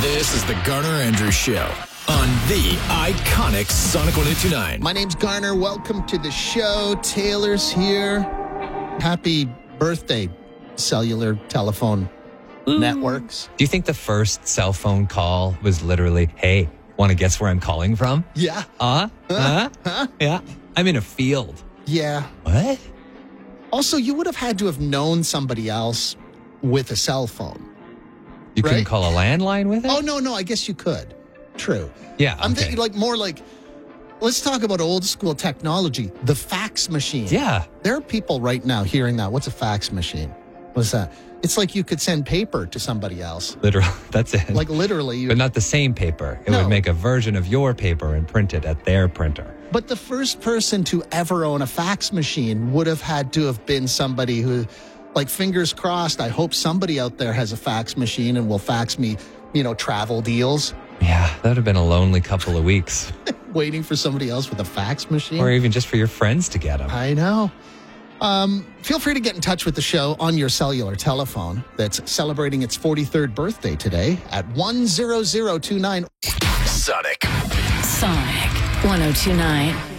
This is the Garner Andrews Show on the iconic Sonic 102.9. My name's Garner. Welcome to the show. Taylor's here. Happy birthday, cellular telephone networks. Do you think the first cell phone call was literally, hey, want to guess where I'm calling from? Yeah. Yeah. I'm in a field. Yeah. What? Also, you would have had to have known somebody else with a cell phone. You couldn't Right? call a landline with it? Oh, no, I guess you could. True. Yeah, I'm okay. thinking let's talk about old school technology. The fax machine. Yeah. There are people right now hearing that. What's a fax machine? What's that? It's like you could send paper to somebody else. Literally. That's it. Like literally. But not the same paper. It No. would make a version of your paper and print it at their printer. But the first person to ever own a fax machine would have had to have been somebody who, like, fingers crossed, I hope somebody out there has a fax machine and will fax me, travel deals. Yeah, that would have been a lonely couple of weeks. Waiting for somebody else with a fax machine. Or even just for your friends to get them. I know. Feel free to get in touch with the show on your cellular telephone that's celebrating its 43rd birthday today at 10029. Sonic. Sonic 102.9.